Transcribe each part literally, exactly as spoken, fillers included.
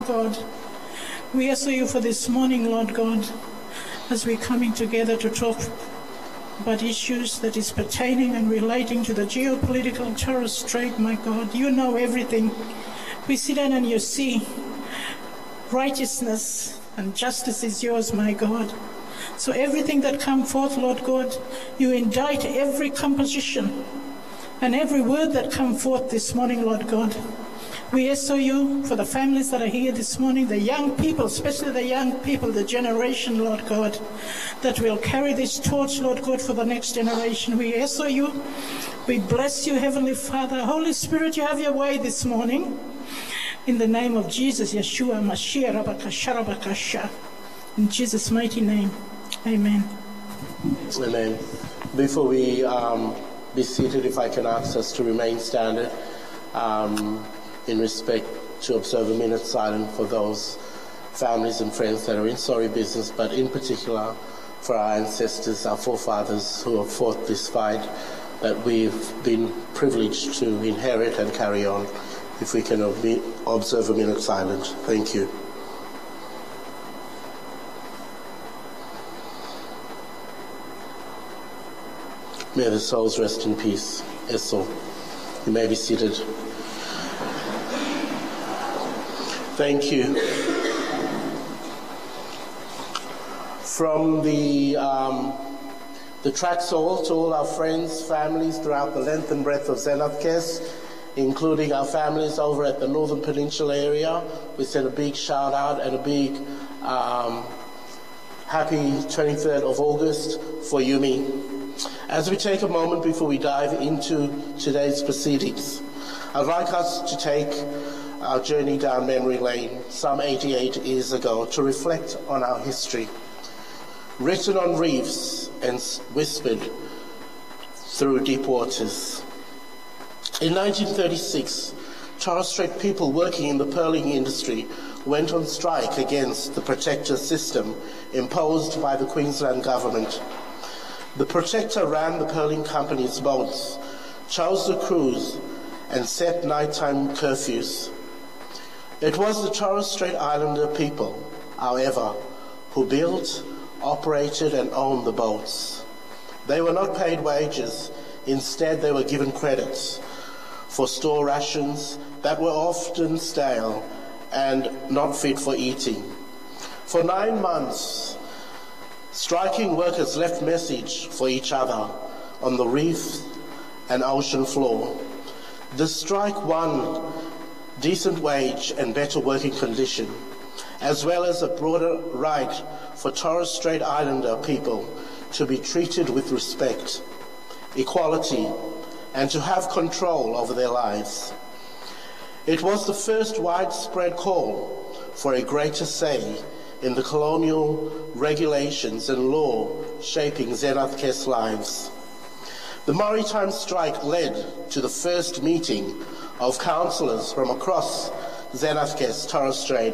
God, we ask you for this morning, Lord God, as we're coming together to talk about issues that is pertaining and relating to the geopolitical Torres Strait, my God. You know everything. We sit down and you see righteousness and justice is yours, my God. So everything that comes forth, Lord God, you indict every composition and every word that comes forth this morning, Lord God. We ask you for the families that are here this morning, the young people, especially the young people, the generation, Lord God, that will carry this torch, Lord God, for the next generation. We ask you, we bless you, Heavenly Father. Holy Spirit, you have your way this morning. In the name of Jesus, Yeshua, Mashiach, Rabakasha, Rabakasha. In Jesus' mighty name, amen. Amen. Before we um, be seated, if I can ask us to remain standing, um, in respect to observe a minute silence for those families and friends that are in sorry business, but in particular for our ancestors, our forefathers who have fought this fight that we've been privileged to inherit and carry on. If we can observe a minute silence. Thank you. May the souls rest in peace. Eso. You may be seated. Thank you. From the um, the Traxall to all our friends, families throughout the length and breadth of Zenadkes, including our families over at the Northern Peninsula area, we send a big shout out and a big um, happy twenty-third of August for Yumi. As we take a moment before we dive into today's proceedings, I'd like us to take our journey down memory lane some eighty-eight years ago to reflect on our history, written on reefs and whispered through deep waters. In nineteen thirty-six, Torres Strait people working in the pearling industry went on strike against the protector system imposed by the Queensland government. The protector ran the pearling company's boats, chose the crews, and set nighttime curfews. It was the Torres Strait Islander people, however, who built, operated, and owned the boats. They were not paid wages. Instead, they were given credits for store rations that were often stale and not fit for eating. For nine months, striking workers left message for each other on the reef and ocean floor. The strike won decent wage and better working condition, as well as a broader right for Torres Strait Islander people to be treated with respect, equality, and to have control over their lives. It was the first widespread call for a greater say in the colonial regulations and law shaping Zenadkes lives. The maritime strike led to the first meeting of councillors from across Zenadkes, Torres Strait,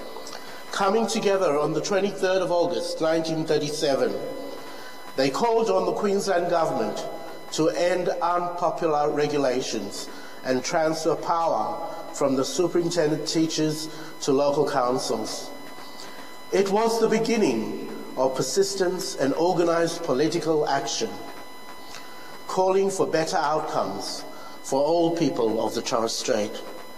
coming together on the twenty-third of August nineteen thirty-seven. They called on the Queensland government to end unpopular regulations and transfer power from the superintendent teachers to local councils. It was the beginning of persistence and organised political action, calling for better outcomes for all people of the Torres Strait.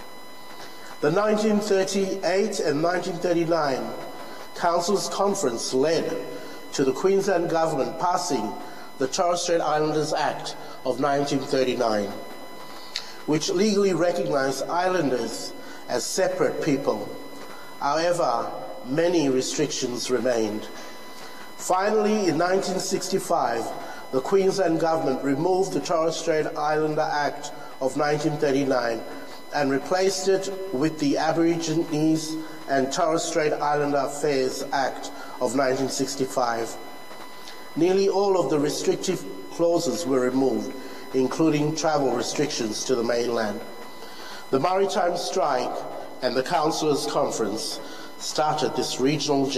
The nineteen thirty-eight and nineteen thirty-nine Council's Conference led to the Queensland Government passing the Torres Strait Islanders Act of nineteen thirty-nine, which legally recognised islanders as separate people. However, many restrictions remained. Finally, in nineteen sixty-five, the Queensland Government removed the Torres Strait Islander Act of nineteen thirty-nine and replaced it with the Aborigines and Torres Strait Islander Affairs Act of nineteen sixty-five. Nearly all of the restrictive clauses were removed, including travel restrictions to the mainland. The maritime strike and the Councillors' Conference started this regional